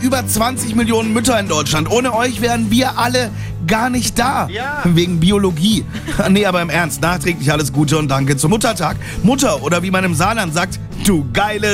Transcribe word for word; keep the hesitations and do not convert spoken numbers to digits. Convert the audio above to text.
Über zwanzig Millionen Mütter in Deutschland. Ohne euch wären wir alle gar nicht da. Ja. Wegen Biologie. Nee, aber im Ernst, nachträglich alles Gute und danke zum Muttertag. Mutter, oder wie man im Saarland sagt, du geile